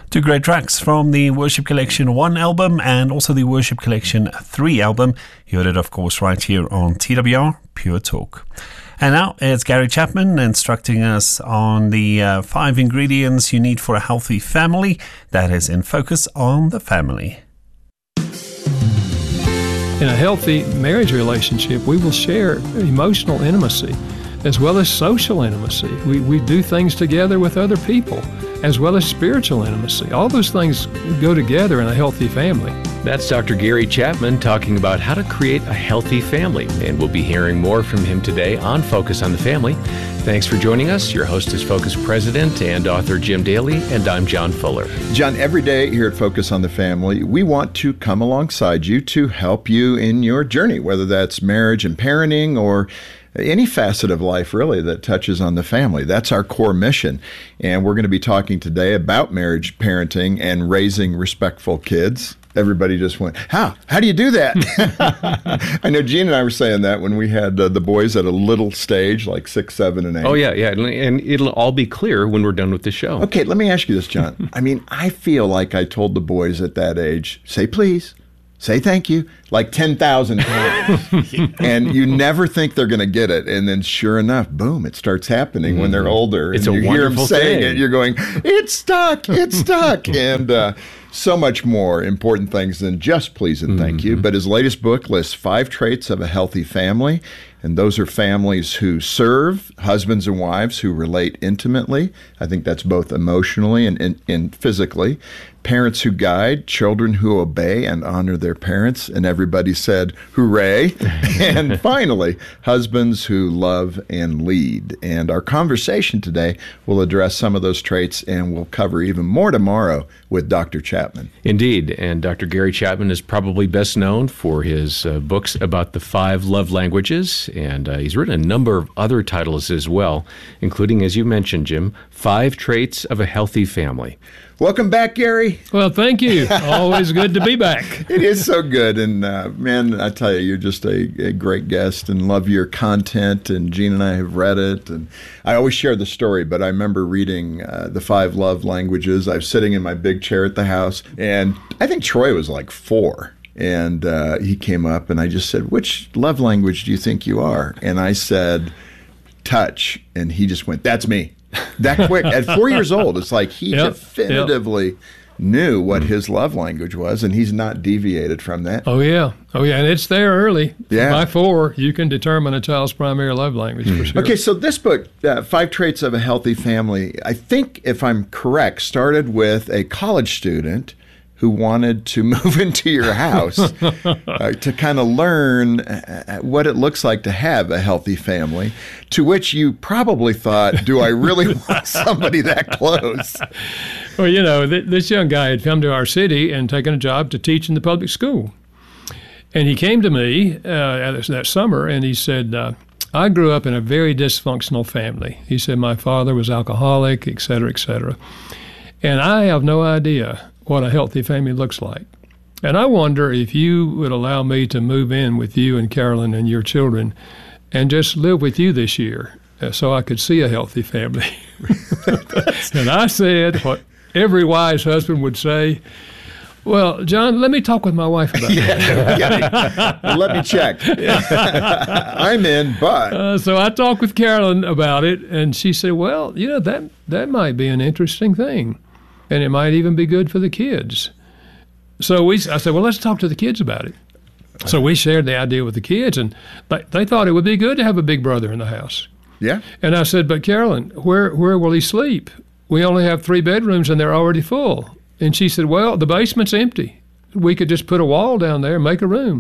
Two great tracks from the Worship Collection 1 album and also the Worship Collection 3 album. You heard it, of course, right here on TWR Pure Talk. And now it's Gary Chapman instructing us on the 5 ingredients you need for a healthy family. That is in Focus on the Family. In a healthy marriage relationship, we will share emotional intimacy as well as social intimacy. We do things together with other people as well as spiritual intimacy. All those things go together in a healthy family. That's Dr. Gary Chapman talking about how to create a healthy family, and we'll be hearing more from him today on Focus on the Family. Thanks for joining us. Your host is Focus President and author Jim Daly, and I'm John Fuller. John, every day here at Focus on the Family, we want to come alongside you to help you in your journey, whether that's marriage and parenting or any facet of life, really, that touches on the family. That's our core mission. And we're going to be talking today about marriage, parenting, and raising respectful kids. Everybody just went, how do you do that? I know Gene and I were saying that when we had the boys at a little stage, like 6, 7, and 8. Oh, yeah. And it'll all be clear when we're done with the show. Okay, let me ask you this, John. I mean, I feel like I told the boys at that age, say please, say thank you, like 10,000 times. And you never think they're going to get it. And then sure enough, boom, it starts happening when they're older. It's and a you hear them wonderful saying thing. it, you're going, it's stuck. And so much more important things than just please and thank you. But his latest book lists 5 traits of a healthy family. And those are families who serve, husbands and wives who relate intimately. I think that's both emotionally and physically. Parents who guide, children who obey and honor their parents. And everybody said, hooray. And finally, husbands who love and lead. And our conversation today will address some of those traits, and we'll cover even more tomorrow with Dr. Chapman. Indeed. And Dr. Gary Chapman is probably best known for his books about the 5 love languages. And he's written a number of other titles as well, including, as you mentioned, Jim, 5 Traits of a Healthy Family. Welcome back, Gary. Well, thank you. Always good to be back. It is so good. And man, I tell you, you're just a great guest and love your content. And Gene and I have read it. And I always share the story, but I remember reading the 5 love languages. I was sitting in my big chair at the house, and I think Troy was like 4. And he came up and I just said, which love language do you think you are? And I said, touch. And he just went, that's me. That quick. At 4 years old, it's like he definitively knew what his love language was, and he's not deviated from that. Oh, yeah. And it's there early. Yeah. By 4, you can determine a child's primary love language for sure. Okay, so this book, 5 Traits of a Healthy Family, I think, if I'm correct, started with a college student who wanted to move into your house to kind of learn what it looks like to have a healthy family, to which you probably thought, do I really want somebody that close? Well, you know, this young guy had come to our city and taken a job to teach in the public school. And he came to me that summer and he said, I grew up in a very dysfunctional family. He said, my father was alcoholic, et cetera, et cetera. And I have no idea what a healthy family looks like. And I wonder if you would allow me to move in with you and Carolyn and your children and just live with you this year so I could see a healthy family. And I said what every wise husband would say, well, John, let me talk with my wife about that. Let me check. I'm in, but... So I talked with Carolyn about it, and she said, well, you know, that might be an interesting thing. And it might even be good for the kids. So I said, well, let's talk to the kids about it. So we shared the idea with the kids, and they thought it would be good to have a big brother in the house. Yeah. And I said, but Carolyn, where will he sleep? We only have 3 bedrooms, and they're already full. And she said, well, the basement's empty. We could just put a wall down there and make a room.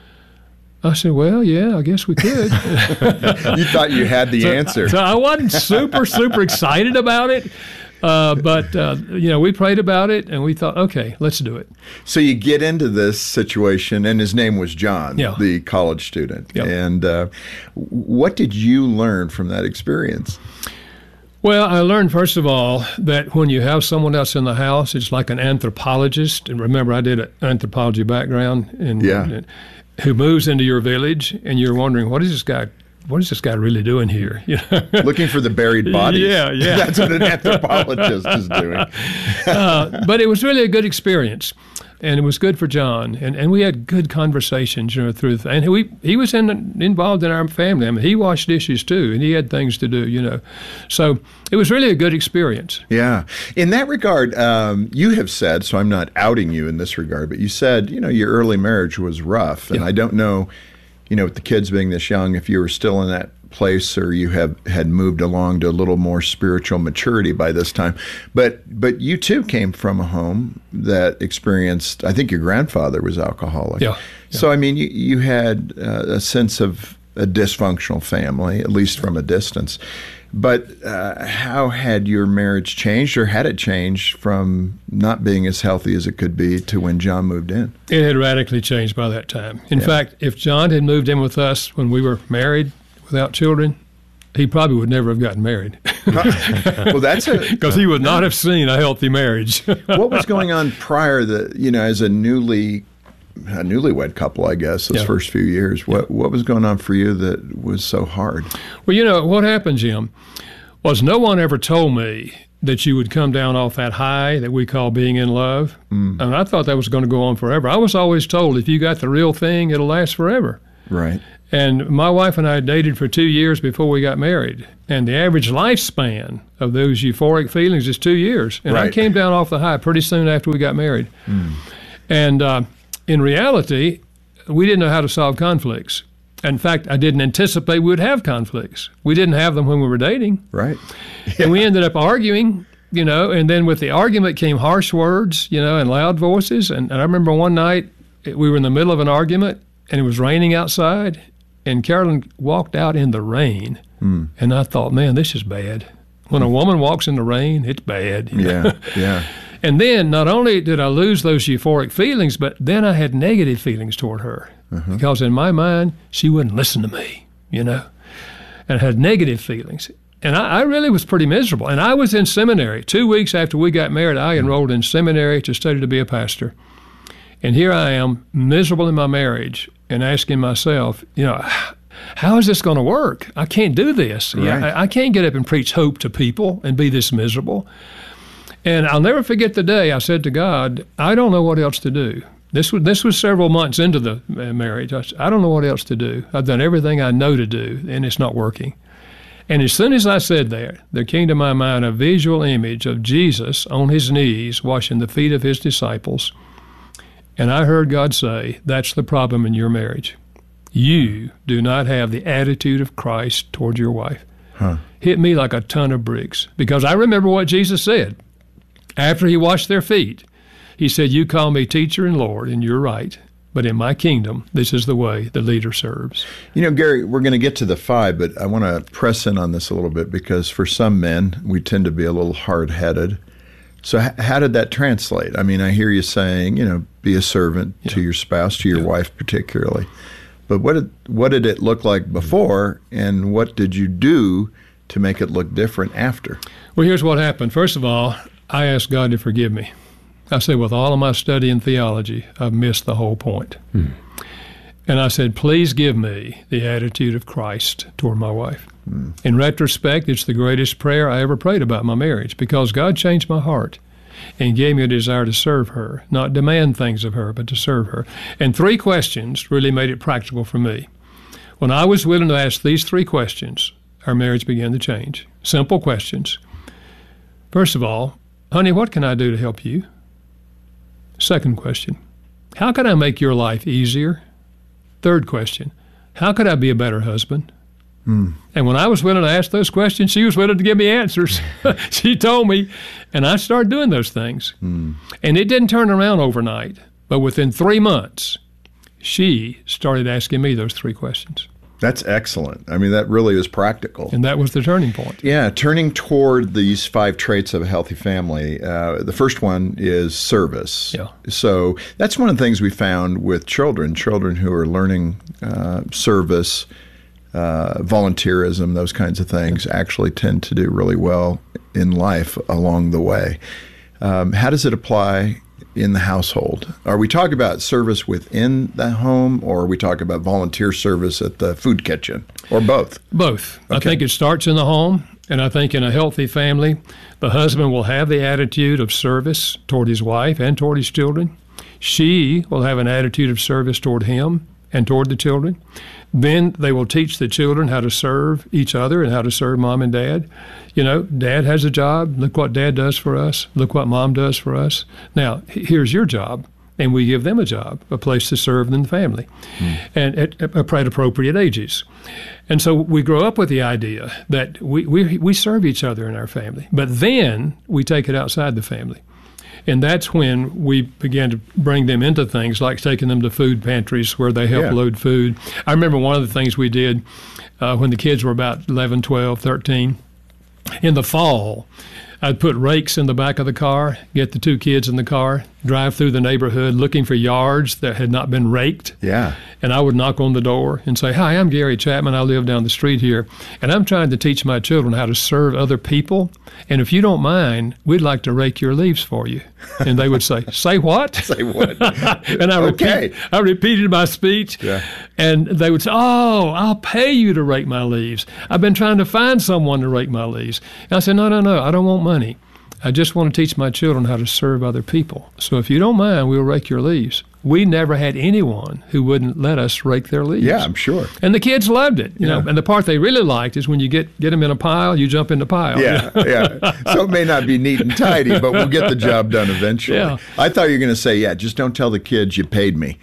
I said, well, yeah, I guess we could. You thought you had the answer. So I wasn't super excited about it. But we prayed about it, and we thought, okay, let's do it. So you get into this situation, and his name was John, the college student. Yep. And what did you learn from that experience? Well, I learned, first of all, that when you have someone else in the house, it's like an anthropologist. And remember, I did an anthropology background, who moves into your village, and you're wondering, what is this guy what is this guy really doing here? You know? Looking for the buried bodies. Yeah. That's what an anthropologist is doing. But it was really a good experience, and it was good for John, and we had good conversations, through. And he was involved in our family. I mean, he washed dishes too, and he had things to do, So it was really a good experience. Yeah. In that regard, you have said, so I'm not outing you in this regard, but you said, your early marriage was rough, and I don't know, with the kids being this young, if you were still in that place or you had moved along to a little more spiritual maturity by this time, but you too came from a home that experienced, I think your grandfather was alcoholic. Yeah. So I mean you had a sense of a dysfunctional family, at least from a distance. But how had your marriage changed, or had it changed from not being as healthy as it could be to when John moved in? It had radically changed by that time. In fact, if John had moved in with us when we were married without children, he probably would never have gotten married. Well, that's because he would not have seen a healthy marriage. What was going on prior as a newlywed couple, I guess, those first few years? What was going on for you that was so hard? Well, what happened, Jim, was no one ever told me that you would come down off that high that we call being in love. And I thought that was going to go on forever. I was always told if you got the real thing, it'll last forever. Right. And my wife and I dated for 2 years before we got married. And the average lifespan of those euphoric feelings is 2 years. And I came down off the high pretty soon after we got married. And in reality, we didn't know how to solve conflicts. In fact, I didn't anticipate we would have conflicts. We didn't have them when we were dating. Right. And we ended up arguing, and then with the argument came harsh words, and loud voices. And I remember one night we were in the middle of an argument and it was raining outside. And Carolyn walked out in the rain, and I thought, man, this is bad. When a woman walks in the rain, it's bad. Yeah. And then not only did I lose those euphoric feelings, but then I had negative feelings toward her. Because in my mind, she wouldn't listen to me, and I had negative feelings. And I really was pretty miserable. And I was in seminary. 2 weeks after we got married, I enrolled in seminary to study to be a pastor. And here I am, miserable in my marriage, and asking myself, how is this going to work? I can't do this. Right. I can't get up and preach hope to people and be this miserable. And I'll never forget the day I said to God, I don't know what else to do. This was several months into the marriage. I don't know what else to do. I've done everything I know to do, and it's not working. And as soon as I said that, there came to my mind a visual image of Jesus on his knees washing the feet of his disciples. And I heard God say, that's the problem in your marriage. You do not have the attitude of Christ toward your wife. Hit me like a ton of bricks. Because I remember what Jesus said. After he washed their feet, he said, you call me teacher and Lord, and you're right. But in my kingdom, this is the way the leader serves. Gary, we're going to get to the 5, but I want to press in on this a little bit because for some men, we tend to be a little hard-headed. So how did that translate? I mean, I hear you saying, be a servant to your spouse, to your wife particularly. But what did it look like before, and what did you do to make it look different after? Well, here's what happened. First of all, I asked God to forgive me. I said, with all of my study in theology, I've missed the whole point. And I said, please give me the attitude of Christ toward my wife. In retrospect, it's the greatest prayer I ever prayed about my marriage because God changed my heart and gave me a desire to serve her, not demand things of her, but to serve her. And 3 questions really made it practical for me. When I was willing to ask these 3 questions, our marriage began to change. Simple questions. First of all, honey, what can I do to help you? Second question, how can I make your life easier? Third question, how could I be a better husband? And when I was willing to ask those questions, she was willing to give me answers. She told me, and I started doing those things. And it didn't turn around overnight, but within 3 months, she started asking me those 3 questions. That's excellent. I mean, that really is practical. And that was the turning point. Yeah, turning toward these 5 traits of a healthy family. The first one is service. Yeah. So that's one of the things we found with children who are learning service, volunteerism, those kinds of things actually tend to do really well in life along the way. How does it apply in the household? Are we talking about service within the home, or are we talking about volunteer service at the food kitchen, or both? Both. Okay. I think it starts in the home, and I think in a healthy family, the husband will have the attitude of service toward his wife and toward his children. She will have an attitude of service toward him and toward the children. Then they will teach the children how to serve each other and how to serve mom and dad. You know, dad has a job. Look what dad does for us. Look what mom does for us. Now, here's your job. And we give them a job, a place to serve in the family, and at appropriate ages. And so we grow up with the idea that we serve each other in our family, but then we take it outside the family. And that's when we began to bring them into things like taking them to food pantries where they help load food. I remember one of the things we did when the kids were about 11, 12, 13. In the fall, I'd put rakes in the back of the car, get the two kids in the car, drive through the neighborhood looking for yards that had not been raked. Yeah. And I would knock on the door and say, "Hi, I'm Gary Chapman. I live down the street here, and I'm trying to teach my children how to serve other people. And if you don't mind, we'd like to rake your leaves for you." And they would say, "Say what?" Say what? And I repeated my speech, and they would say, "Oh, I'll pay you to rake my leaves. I've been trying to find someone to rake my leaves." And I said, No, I don't want money. I just want to teach my children how to serve other people. So if you don't mind, we'll rake your leaves. We never had anyone who wouldn't let us rake their leaves. Yeah, I'm sure. And the kids loved it, you know. And the part they really liked is when you get them in a pile, you jump in the pile. Yeah. So it may not be neat and tidy, but we'll get the job done eventually. Yeah. I thought you were going to say, just don't tell the kids you paid me.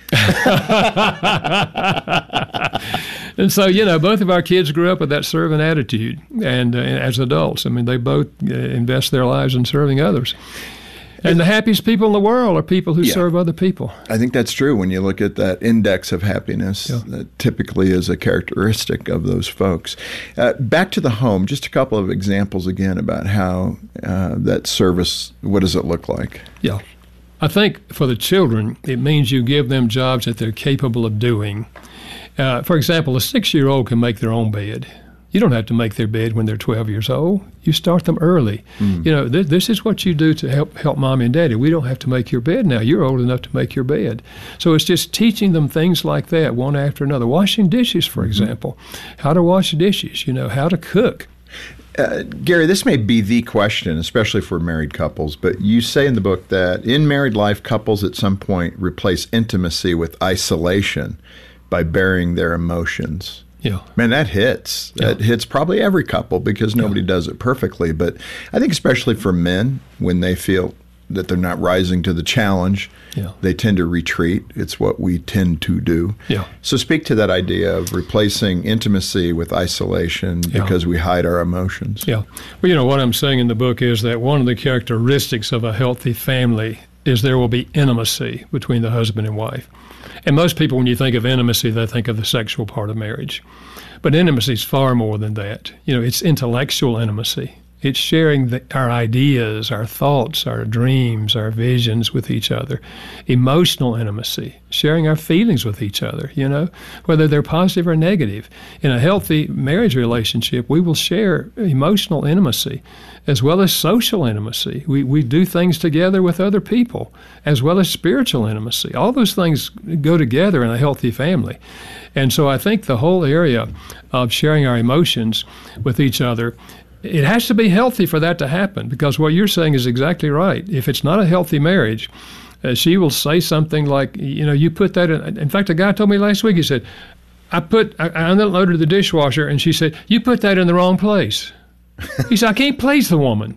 And so, you know, both of our kids grew up with that serving attitude, and as adults, I mean, they both invest their lives in serving others. And the happiest people in the world are people who serve other people. I think that's true. When you look at that index of happiness, that typically is a characteristic of those folks. Back to the home, just a couple of examples again about how that service, what does it look like? Yeah. I think for the children, it means you give them jobs that they're capable of doing. For example, a 6-year-old can make their own bed. You don't have to make their bed when they're 12 years old. You start them early. You know, this is what you do to help mommy and daddy. We don't have to make your bed now. You're old enough to make your bed. So it's just teaching them things like that, one after another. Washing dishes, for example. How to wash dishes, you know, how to cook. Gary, this may be the question, especially for married couples, but you say in the book that in married life, couples at some point replace intimacy with isolation by burying their emotions. Yeah. Man, that hits. That hits probably every couple because nobody does it perfectly. But I think especially for men, when they feel that they're not rising to the challenge, they tend to retreat. It's what we tend to do. Yeah. So speak to that idea of replacing intimacy with isolation because we hide our emotions. Yeah. Well, you know, what I'm saying in the book is that one of the characteristics of a healthy family is there will be intimacy between the husband and wife. And most people, when you think of intimacy, they think of the sexual part of marriage. But intimacy is far more than that. You know, it's intellectual intimacy. It's sharing our ideas, our thoughts, our dreams, our visions with each other. Emotional intimacy, sharing our feelings with each other, you know, whether they're positive or negative. In a healthy marriage relationship, we will share emotional intimacy as well as social intimacy. We do things together with other people as well as spiritual intimacy. All those things go together in a healthy family. And so I think the whole area of sharing our emotions with each other, it has to be healthy for that to happen, because what you're saying is exactly right. If it's not a healthy marriage, she will say something like, you know, you put that in fact, a guy told me last week, he said, I unloaded the dishwasher, and she said, you put that in the wrong place. He said, I can't please the woman.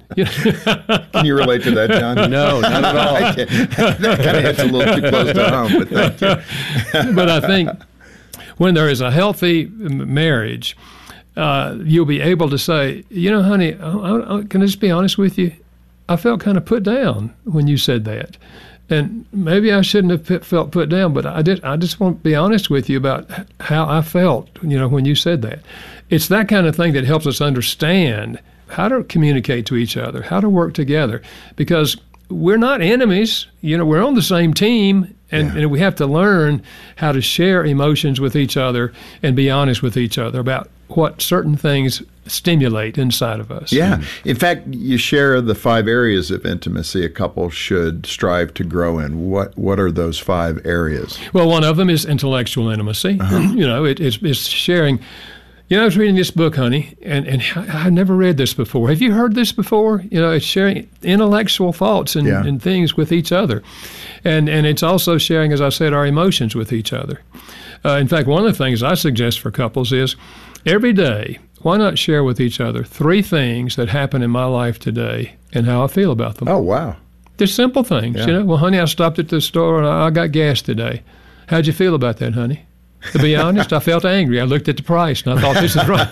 Can you relate to that, John? No, not at all. That kind of hits a little too close to home, but thank you. But I think when there is a healthy marriage, you'll be able to say, you know, honey, can I just be honest with you? I felt kind of put down when you said that. And maybe I shouldn't have felt put down, but I just want to be honest with you about how I felt, you know, when you said that. It's that kind of thing that helps us understand how to communicate to each other, how to work together, because we're not enemies. You know, we're on the same team, and we have to learn how to share emotions with each other and be honest with each other about what certain things stimulate inside of us. Yeah. In fact, you share the 5 areas of intimacy a couple should strive to grow in. What are those 5 areas? Well, one of them is intellectual intimacy. You know, it's sharing. You know, I was reading this book, honey, and I never read this before. Have you heard this before? You know, it's sharing intellectual thoughts and things with each other. And it's also sharing, as I said, our emotions with each other. In fact, one of the things I suggest for couples is every day, why not share with each other 3 things that happen in my life today and how I feel about them? Oh, wow. Just simple things, you know. Well, honey, I stopped at the store and I got gas today. How'd you feel about that, honey? To be honest, I felt angry. I looked at the price and I thought, this is right.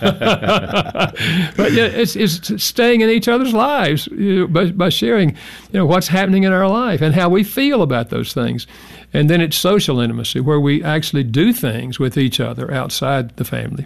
But yeah, it's staying in each other's lives by sharing, what's happening in our life and how we feel about those things. And then it's social intimacy, where we actually do things with each other outside the family.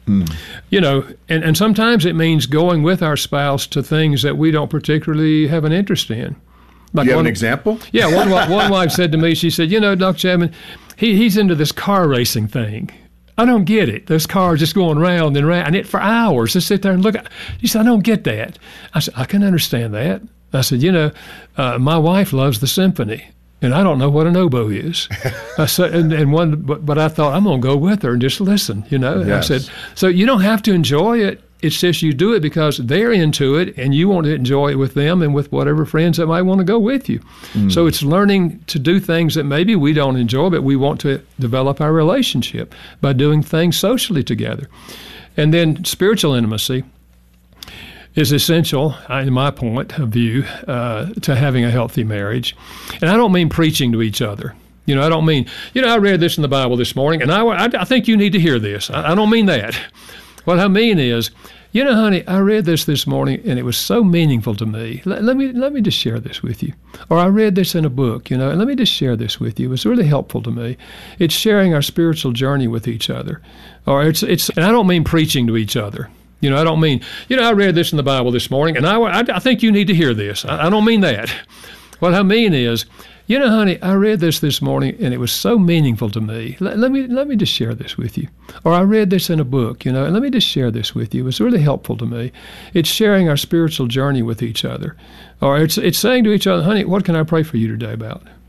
And sometimes it means going with our spouse to things that we don't particularly have an interest in. Like Do you have an example? Yeah, one wife said to me, she said, Dr. Chapman, he's into this car racing thing. I don't get it. Those cars just going round and round, and it for hours. Just sit there and look. She said, I don't get that. I said, I can understand that. I said, my wife loves the symphony, and I don't know what an oboe is. I said, but I thought, I'm going to go with her and just listen, Yes. I said, so you don't have to enjoy it. It's just you do it because they're into it and you want to enjoy it with them and with whatever friends that might want to go with you. So it's learning to do things that maybe we don't enjoy, but we want to develop our relationship by doing things socially together. And then spiritual intimacy is essential, in my point of view, to having a healthy marriage. And I don't mean preaching to each other. I don't mean, I read this in the Bible this morning and I think you need to hear this. I don't mean that. What I mean is, honey, I read this morning and it was so meaningful to me. Let me just share this with you. Or I read this in a book, and let me just share this with you. It was really helpful to me. It's sharing our spiritual journey with each other. Or and I don't mean preaching to each other. I don't mean, I read this in the Bible this morning and I think you need to hear this. I don't mean that. What I mean is, honey, I read this morning and it was so meaningful to me. Let me just share this with you. Or I read this in a book, and let me just share this with you. It was really helpful to me. It's sharing our spiritual journey with each other. Or it's saying to each other, honey, what can I pray for you today about?